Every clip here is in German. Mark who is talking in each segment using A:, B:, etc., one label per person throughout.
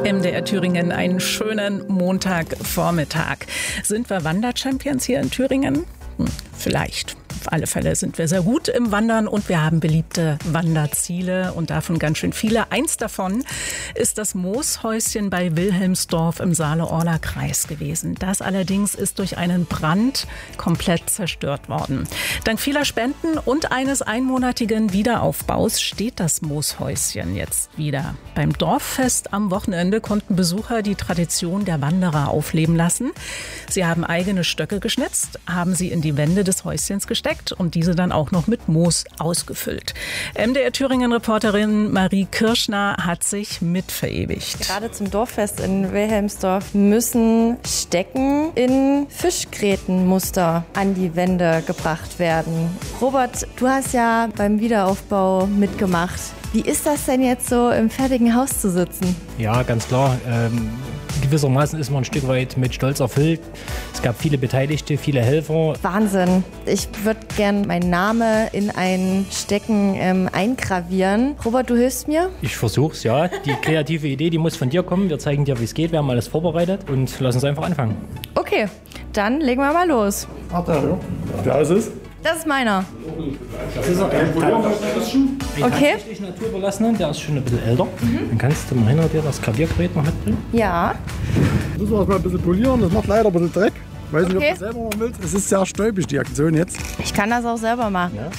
A: MDR Thüringen, einen schönen Montagvormittag. Sind wir Wanderchampions hier in Thüringen? Vielleicht. Auf alle Fälle sind wir sehr gut im Wandern und wir haben beliebte Wanderziele und davon ganz schön viele. Eins davon ist das Mooshäuschen bei Wilhelmsdorf im Saale-Orla-Kreis gewesen. Das allerdings ist durch einen Brand komplett zerstört worden. Dank vieler Spenden und eines einmonatigen Wiederaufbaus steht das Mooshäuschen jetzt wieder. Beim Dorffest am Wochenende konnten Besucher die Tradition der Wanderer aufleben lassen. Sie haben eigene Stöcke geschnitzt, haben sie in die Wände des Häuschens gesteckt und diese dann auch noch mit Moos ausgefüllt. MDR Thüringen-Reporterin Marie Kirschner hat sich mit verewigt.
B: Gerade zum Dorffest in Wilhelmsdorf müssen Stecken in Fischgrätenmuster an die Wände gebracht werden. Robert, du hast ja beim Wiederaufbau mitgemacht. Wie ist das denn jetzt so im fertigen Haus zu sitzen?
C: Ja, ganz klar. Gewissermaßen ist man ein Stück weit mit Stolz erfüllt. Es gab viele Beteiligte, viele Helfer.
B: Wahnsinn. Ich würde gern meinen Namen in ein Stecken eingravieren. Robert, du hilfst mir?
C: Ich versuch's, ja. Die kreative Idee, die muss von dir kommen. Wir zeigen dir, wie es geht. Wir haben alles vorbereitet und lass uns einfach anfangen.
B: Okay, dann legen wir mal los.
D: Ja, ist es?
B: Das ist meiner.
C: Das ist ein
B: Okay.
C: tatsächlich naturüberlassener, der ist schon ein bisschen älter. Dann kannst du mal hinter dir das Graviergerät noch mitbringen.
B: Ja.
D: Müssen wir das mal ein bisschen polieren, das macht leider ein bisschen Dreck. Weiß nicht, ob
B: Okay.
D: du selber noch willst. Es ist sehr stäubig, die Aktion jetzt.
B: Ich kann das auch selber machen.
C: Ja.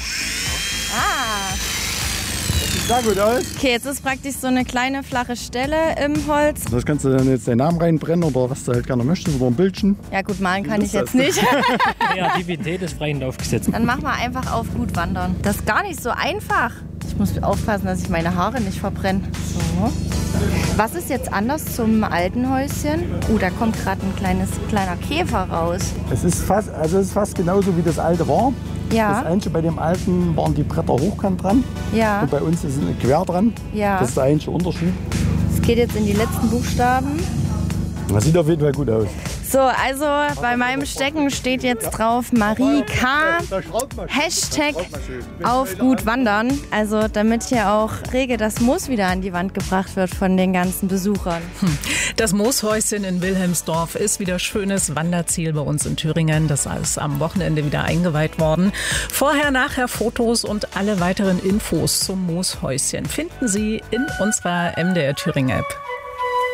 B: Ah.
D: Sieht sehr gut aus.
B: Okay, jetzt ist praktisch so eine kleine flache Stelle im Holz.
D: Das kannst du dann jetzt deinen Namen reinbrennen oder was du halt gerne möchtest oder ein Bildchen.
B: Ja gut, malen kann ich
D: Wie
B: jetzt
D: ist
B: nicht.
C: Kreativität ist freien Lauf gesetzt.
B: Dann machen wir einfach auf gut wandern. Das ist gar nicht so einfach. Ich muss aufpassen, dass ich meine Haare nicht verbrenne. So. Was ist jetzt anders zum alten Häuschen? Da kommt gerade ein kleiner Käfer raus.
D: Es ist fast genauso wie das alte war. Das
B: Ja,
D: Einzige bei dem alten waren die Bretter hochkant dran
B: ja,
D: und bei uns ist es quer dran.
B: ja.
D: Das ist der einzige Unterschied.
B: Es geht jetzt in die letzten Buchstaben.
D: Das sieht auf jeden Fall gut aus.
B: So, also bei meinem Stecken steht jetzt drauf Marie K. Hashtag auf gut wandern. Also damit hier auch rege das Moos wieder an die Wand gebracht wird von den ganzen Besuchern.
A: Das Mooshäuschen in Wilhelmsdorf ist wieder schönes Wanderziel bei uns in Thüringen. Das ist am Wochenende wieder eingeweiht worden. Vorher, nachher Fotos und alle weiteren Infos zum Mooshäuschen finden Sie in unserer MDR Thüringen App.